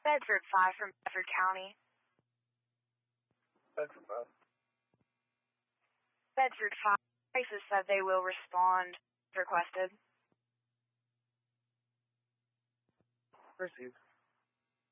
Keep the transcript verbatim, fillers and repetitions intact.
Bedford five from Bedford County. Bedford five. Bedford five. Crisis said they will respond. Requested. Received.